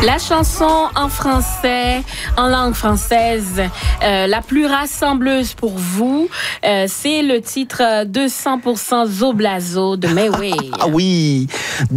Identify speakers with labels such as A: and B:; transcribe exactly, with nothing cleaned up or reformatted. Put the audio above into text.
A: La chanson en français, en langue française, euh, la plus rassembleuse pour vous, euh, c'est le titre deux cents pour cent Zoblazo de Mayway.
B: Ah oui.